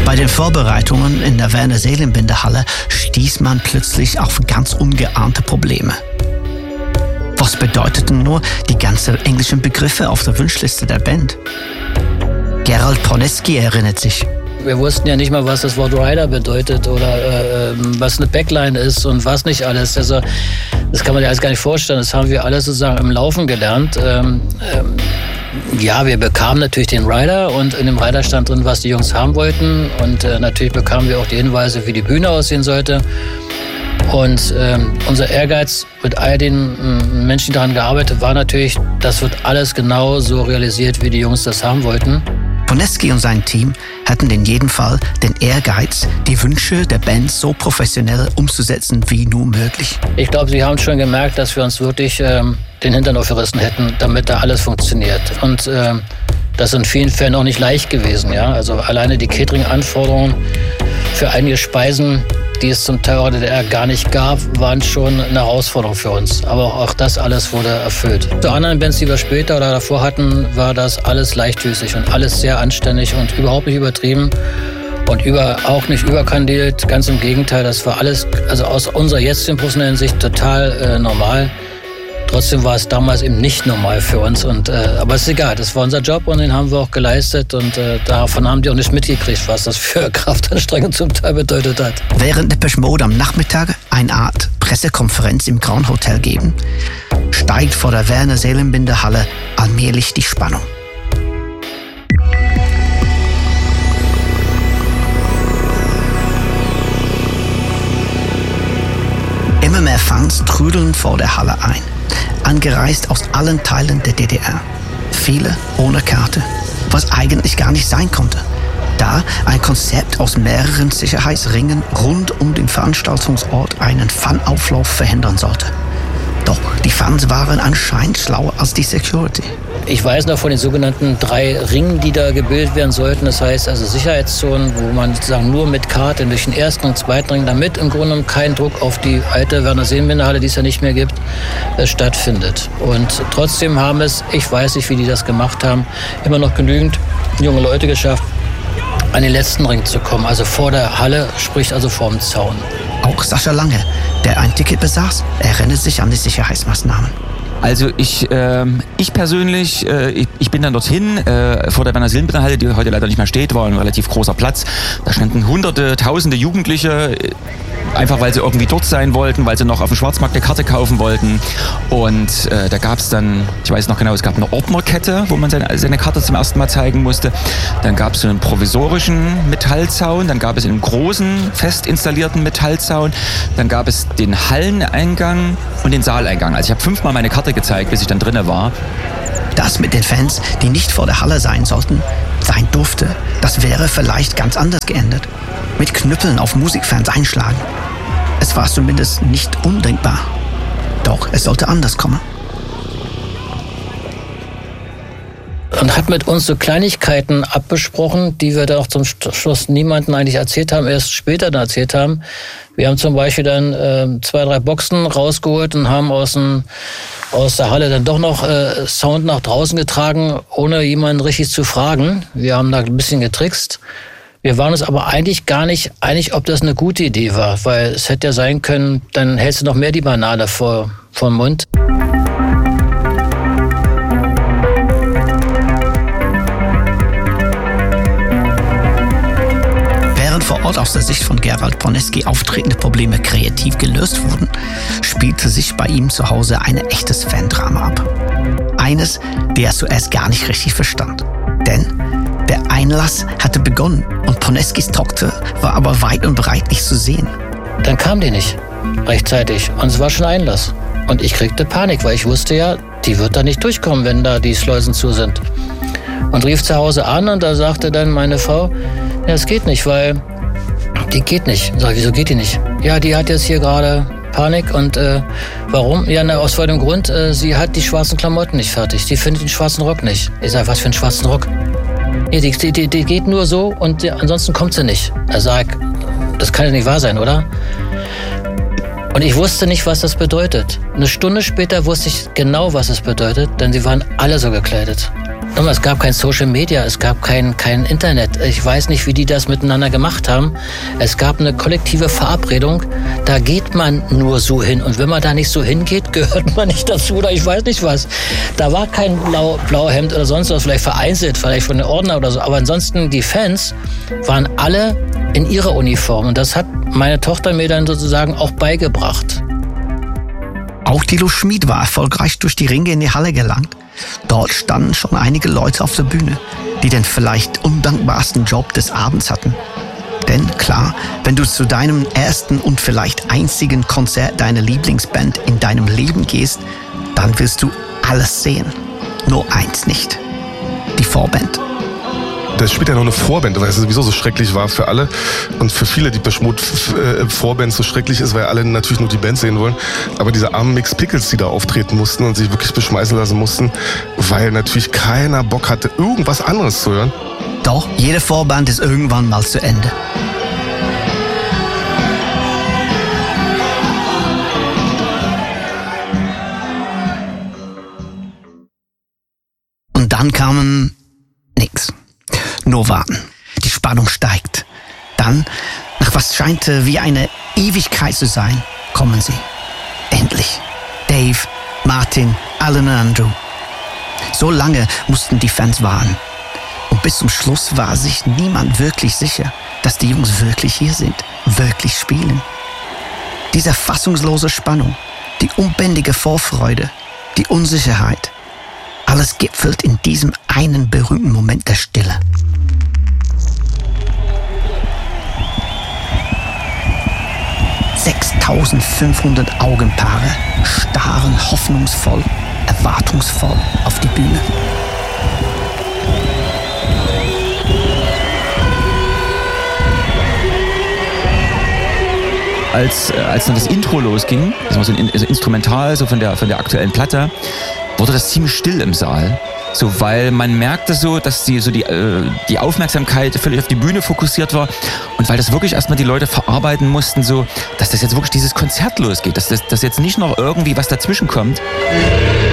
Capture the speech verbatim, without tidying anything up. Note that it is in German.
Bei den Vorbereitungen in der Werner Seelenbinder-Halle stieß man plötzlich auf ganz ungeahnte Probleme. Was bedeuteten nur die ganzen englischen Begriffe auf der Wunschliste der Band? Gerald Poneski erinnert sich. Wir wussten ja nicht mal, was das Wort Rider bedeutet oder äh, was eine Backline ist und was nicht alles. Also das kann man sich alles gar nicht vorstellen. Das haben wir alles sozusagen im Laufen gelernt. Ähm, ähm, ja, wir bekamen natürlich den Rider und in dem Rider stand drin, was die Jungs haben wollten. Und äh, natürlich bekamen wir auch die Hinweise, wie die Bühne aussehen sollte. Und ähm, unser Ehrgeiz mit all den äh, Menschen, die daran gearbeitet haben, war natürlich, das wird alles genau so realisiert, wie die Jungs das haben wollten. Poneski und sein Team hatten in jedem Fall den Ehrgeiz, die Wünsche der Band so professionell umzusetzen wie nur möglich. Ich glaube, sie haben schon gemerkt, dass wir uns wirklich ähm, den Hintern aufgerissen hätten, damit da alles funktioniert. Und ähm, das ist in vielen Fällen auch nicht leicht gewesen. Ja? Also alleine die Catering-Anforderungen für einige Speisen, die es zum Teil der D D R gar nicht gab, waren schon eine Herausforderung für uns. Aber auch das alles wurde erfüllt. Zu anderen Bands, die wir später oder davor hatten, war das alles leichtfüßig und alles sehr anständig und überhaupt nicht übertrieben und über, auch nicht überkandidelt. Ganz im Gegenteil, das war alles, also aus unserer jetzigen professionellen Sicht total äh, normal. Trotzdem war es damals eben nicht normal für uns. Und, äh, aber es ist egal, das war unser Job und den haben wir auch geleistet. Und äh, davon haben die auch nicht mitgekriegt, was das für Kraftanstrengung zum Teil bedeutet hat. Während Depeche Mode am Nachmittag eine Art Pressekonferenz im Grand Hotel geben, steigt vor der Werner Seelenbinder Halle allmählich die Spannung. Immer mehr Fans trudeln vor der Halle ein. Angereist aus allen Teilen der D D R. Viele ohne Karte, was eigentlich gar nicht sein konnte, da ein Konzept aus mehreren Sicherheitsringen rund um den Veranstaltungsort einen Fanauflauf verhindern sollte. Doch die Fans waren anscheinend schlauer als die Security. Ich weiß noch von den sogenannten drei Ringen, die da gebildet werden sollten. Das heißt also Sicherheitszonen, wo man sozusagen nur mit Karte durch den ersten und zweiten Ring, damit im Grunde genommen kein Druck auf die alte Werner Seelenbinder Halle, die es ja nicht mehr gibt, äh, stattfindet. Und trotzdem haben es, ich weiß nicht, wie die das gemacht haben, immer noch genügend junge Leute geschafft, an den letzten Ring zu kommen. Also vor der Halle, sprich also vor dem Zaun. Auch Sascha Lange, der ein Ticket besaß, erinnert sich an die Sicherheitsmaßnahmen. Also ich, äh, ich persönlich, äh, ich, ich bin dann dorthin, äh, vor der Werner Seelenbinder Halle, die heute leider nicht mehr steht, war ein relativ großer Platz. Da standen hunderte, tausende Jugendliche, äh, einfach weil sie irgendwie dort sein wollten, weil sie noch auf dem Schwarzmarkt eine Karte kaufen wollten. Und äh, da gab es dann, ich weiß noch genau, es gab eine Ordnerkette, wo man seine, seine Karte zum ersten Mal zeigen musste. Dann gab es so einen provisorischen Metallzaun, dann gab es einen großen, fest installierten Metallzaun, dann gab es den Halleneingang und den Saaleingang. Also ich habe fünfmal meine Karte gezeigt, bis ich dann drinne war. Das mit den Fans, die nicht vor der Halle sein sollten, sein durfte, das wäre vielleicht ganz anders geendet. Mit Knüppeln auf Musikfans einschlagen. Es war zumindest nicht undenkbar. Doch es sollte anders kommen. Und hat mit uns so Kleinigkeiten abbesprochen, die wir dann auch zum Schluss niemandem eigentlich erzählt haben, erst später dann erzählt haben. Wir haben zum Beispiel dann äh, zwei, drei Boxen rausgeholt und haben aus, dem, aus der Halle dann doch noch äh, Sound nach draußen getragen, ohne jemanden richtig zu fragen. Wir haben da ein bisschen getrickst. Wir waren uns aber eigentlich gar nicht einig, ob das eine gute Idee war, weil es hätte ja sein können, dann hältst du noch mehr die Banane vor, vor den Mund. Vor Ort aus der Sicht von Gerald Poneski auftretende Probleme kreativ gelöst wurden, spielte sich bei ihm zu Hause ein echtes Fandrama ab. Eines, der er zuerst gar nicht richtig verstand. Denn der Einlass hatte begonnen und Poneskis Tochter war aber weit und breit nicht zu sehen. Dann kam die nicht rechtzeitig und es war schon Einlass. Und ich kriegte Panik, weil ich wusste ja, die wird da nicht durchkommen, wenn da die Schleusen zu sind. Und rief zu Hause an und da sagte dann meine Frau, ja, es geht nicht, weil die geht nicht. Sag, wieso geht die nicht? Ja, die hat jetzt hier gerade Panik und äh, warum? Ja, na, aus folgendem Grund, äh, sie hat die schwarzen Klamotten nicht fertig. Sie findet den schwarzen Rock nicht. Ich sag, was für einen schwarzen Rock? Ja, die, die, die, die geht nur so und ja, ansonsten kommt sie nicht. Er sagt, das kann ja nicht wahr sein, oder? Und ich wusste nicht, was das bedeutet. Eine Stunde später wusste ich genau, was es bedeutet, denn sie waren alle so gekleidet. Es gab kein Social Media, es gab kein, kein Internet. Ich weiß nicht, wie die das miteinander gemacht haben. Es gab eine kollektive Verabredung, da geht man nur so hin. Und wenn man da nicht so hingeht, gehört man nicht dazu oder ich weiß nicht was. Da war kein Blau, Blauhemd oder sonst was, vielleicht vereinzelt, vielleicht von den Ordner oder so. Aber ansonsten, die Fans waren alle in ihrer Uniform. Und das hat meine Tochter mir dann sozusagen auch beigebracht. Auch Thilo Schmid war erfolgreich durch die Ringe in die Halle gelangt. Dort standen schon einige Leute auf der Bühne, die den vielleicht undankbarsten Job des Abends hatten. Denn klar, wenn du zu deinem ersten und vielleicht einzigen Konzert deiner Lieblingsband in deinem Leben gehst, dann willst du alles sehen. Nur eins nicht: die Vorband. Da spielt ja noch eine Vorband, weil es sowieso so schrecklich war für alle und für viele, die Beschmut äh, Vorband so schrecklich ist, weil alle natürlich nur die Band sehen wollen. Aber diese armen Mixed Pickles, die da auftreten mussten und sich wirklich beschmeißen lassen mussten, weil natürlich keiner Bock hatte, irgendwas anderes zu hören. Doch jede Vorband ist irgendwann mal zu Ende. Und dann kamen nix. Nur warten. Die Spannung steigt. Dann, nach was scheint wie eine Ewigkeit zu sein, kommen sie. Endlich. Dave, Martin, Alan und Andrew. So lange mussten die Fans warten. Und bis zum Schluss war sich niemand wirklich sicher, dass die Jungs wirklich hier sind, wirklich spielen. Diese fassungslose Spannung, die unbändige Vorfreude, die Unsicherheit, alles gipfelt in diesem einen berühmten Moment der Stille. sechstausendfünfhundert Augenpaare starren hoffnungsvoll, erwartungsvoll auf die Bühne. Als, als dann das Intro losging, das war so ein also Instrumental so von der, von der aktuellen Platte, wurde das ziemlich still im Saal. So, weil man merkte so, dass die, so die, äh, die Aufmerksamkeit völlig auf die Bühne fokussiert war und weil das wirklich erstmal die Leute verarbeiten mussten, so, dass das jetzt wirklich dieses Konzert losgeht, dass das dass jetzt nicht noch irgendwie was dazwischen kommt.